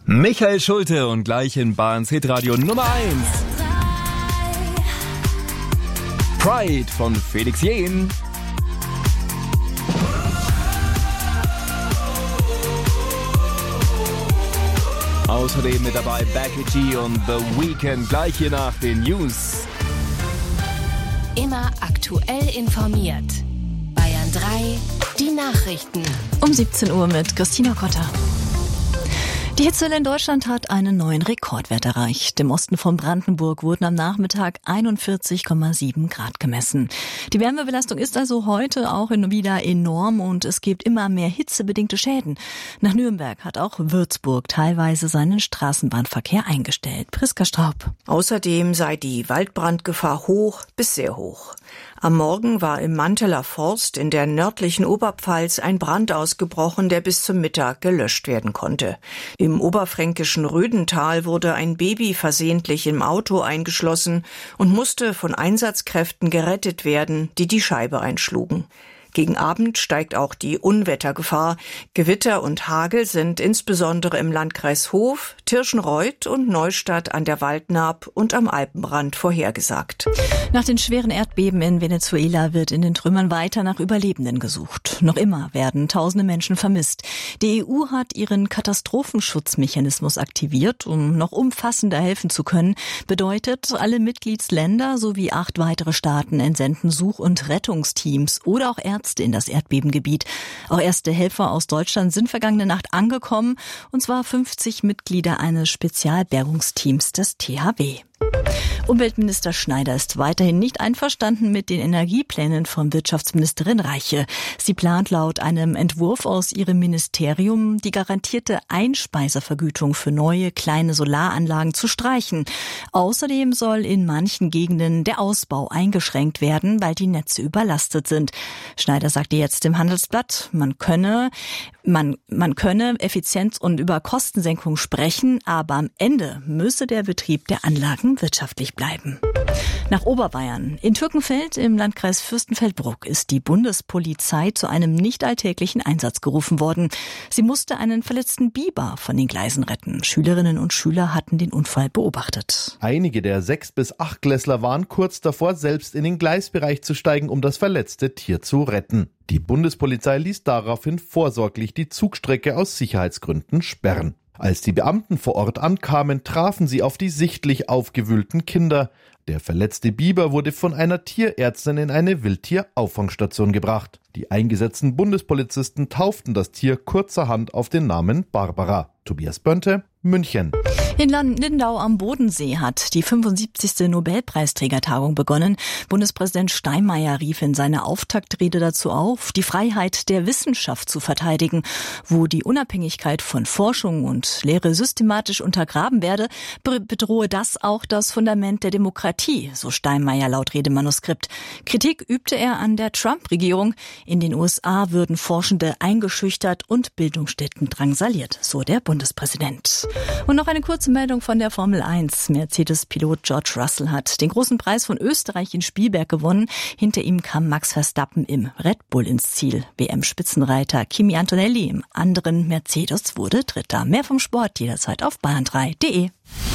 Michael Schulte und gleich in Bayerns Hitradio Nummer 1. Pride von Felix Jähn. Außerdem mit dabei Becky G und The Weeknd gleich hier nach den News. Immer aktuell informiert. Bayern 3, die Nachrichten. Um 17 Uhr mit Christina Kotter. Die Hitzewelle in Deutschland hat einen neuen Rekordwert erreicht. Im Osten von Brandenburg wurden am Nachmittag 41,7 Grad gemessen. Die Wärmebelastung ist also heute auch wieder enorm und es gibt immer mehr hitzebedingte Schäden. Nach Nürnberg hat auch Würzburg teilweise seinen Straßenbahnverkehr eingestellt. Priska Straub. Außerdem sei die Waldbrandgefahr hoch bis sehr hoch. Am Morgen war im Manteler Forst in der nördlichen Oberpfalz ein Brand ausgebrochen, der bis zum Mittag gelöscht werden konnte. Im oberfränkischen Rödental wurde ein Baby versehentlich im Auto eingeschlossen und musste von Einsatzkräften gerettet werden, die die Scheibe einschlugen. Gegen Abend steigt auch die Unwettergefahr. Gewitter und Hagel sind insbesondere im Landkreis Hof, Tirschenreuth und Neustadt an der Waldnaab und am Alpenrand vorhergesagt. Nach den schweren Erdbeben in Venezuela wird in den Trümmern weiter nach Überlebenden gesucht. Noch immer werden tausende Menschen vermisst. Die EU hat ihren Katastrophenschutzmechanismus aktiviert, um noch umfassender helfen zu können. Bedeutet, alle Mitgliedsländer sowie 8 weitere Staaten entsenden Such- und Rettungsteams oder auch Ärzte in das Erdbebengebiet. Auch erste Helfer aus Deutschland sind vergangene Nacht angekommen, und zwar 50 Mitglieder eines Spezialbergungsteams des THW. Umweltminister Schneider ist weiterhin nicht einverstanden mit den Energieplänen von Wirtschaftsministerin Reiche. Sie plant laut einem Entwurf aus ihrem Ministerium, die garantierte Einspeiservergütung für neue kleine Solaranlagen zu streichen. Außerdem soll in manchen Gegenden der Ausbau eingeschränkt werden, weil die Netze überlastet sind. Schneider sagte jetzt im Handelsblatt, man könne Effizienz und über Kostensenkung sprechen, aber am Ende müsse der Betrieb der Anlagen wirtschaftlich bleiben. Nach Oberbayern. In Türkenfeld im Landkreis Fürstenfeldbruck ist die Bundespolizei zu einem nicht alltäglichen Einsatz gerufen worden. Sie musste einen verletzten Biber von den Gleisen retten. Schülerinnen und Schüler hatten den Unfall beobachtet. Einige der 6- bis 8-Klässler waren kurz davor, selbst in den Gleisbereich zu steigen, um das verletzte Tier zu retten. Die Bundespolizei ließ daraufhin vorsorglich die Zugstrecke aus Sicherheitsgründen sperren. Als die Beamten vor Ort ankamen, trafen sie auf die sichtlich aufgewühlten Kinder. Der verletzte Biber wurde von einer Tierärztin in eine Wildtierauffangstation gebracht. Die eingesetzten Bundespolizisten tauften das Tier kurzerhand auf den Namen Barbara. Tobias Bönte, München. In Lindau am Bodensee hat die 75. Nobelpreisträgertagung begonnen. Bundespräsident Steinmeier rief in seiner Auftaktrede dazu auf, die Freiheit der Wissenschaft zu verteidigen. Wo die Unabhängigkeit von Forschung und Lehre systematisch untergraben werde, bedrohe das auch das Fundament der Demokratie, so Steinmeier laut Redemanuskript. Kritik übte er an der Trump-Regierung. In den USA würden Forschende eingeschüchtert und Bildungsstätten drangsaliert, so der Bundespräsident. Und noch eine kurze Meldung von der Formel 1. Mercedes-Pilot George Russell hat den großen Preis von Österreich in Spielberg gewonnen. Hinter ihm kam Max Verstappen im Red Bull ins Ziel. WM-Spitzenreiter Kimi Antonelli im anderen Mercedes wurde Dritter. Mehr vom Sport jederzeit auf bayern3.de.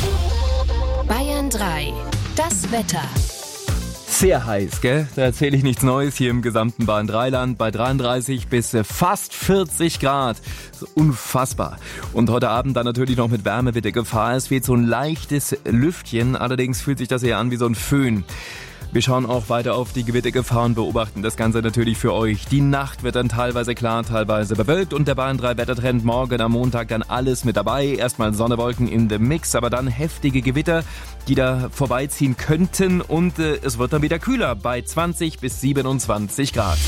Bayern 3, das Wetter. Sehr heiß, gell? Da erzähle ich nichts Neues hier im gesamten Bayern-3-Land bei 33 bis fast 40 Grad. Unfassbar. Und heute Abend dann natürlich noch mit Wärme wird der Gefahr. Es weht so ein leichtes Lüftchen, allerdings fühlt sich das eher an wie so ein Föhn. Wir schauen auch weiter auf die Gewittergefahr und beobachten das Ganze natürlich für euch. Die Nacht wird dann teilweise klar, teilweise bewölkt und der Bayern 3 Wettertrend morgen am Montag dann alles mit dabei. Erstmal Sonne, Wolken in the Mix, aber dann heftige Gewitter, die da vorbeiziehen könnten und es wird dann wieder kühler bei 20 bis 27 Grad.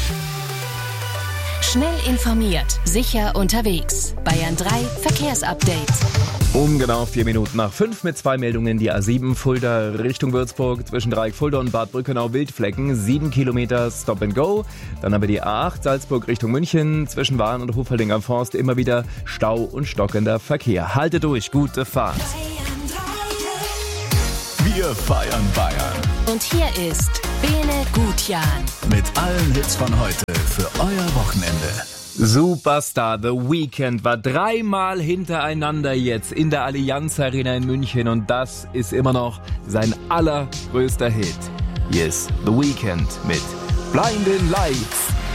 Schnell informiert, sicher unterwegs. Bayern 3 Verkehrsupdate. Um genau 4 Minuten nach 5 mit 2 Meldungen. Die A7 Fulda Richtung Würzburg zwischen Dreieck Fulda und Bad Brückenau Wildflecken. 7 Kilometer Stop and Go. Dann haben wir die A8 Salzburg Richtung München zwischen Wahn und Hofhalding am Forst. Immer wieder Stau und stockender Verkehr. Halte durch, gute Fahrt. Wir feiern Bayern. Und hier ist Bene Gutjan. Mit allen Hits von heute für euer Wochenende. Superstar The Weeknd war 3-mal hintereinander jetzt in der Allianz Arena in München und das ist immer noch sein allergrößter Hit. Hier ist The Weeknd mit Blinding Lights.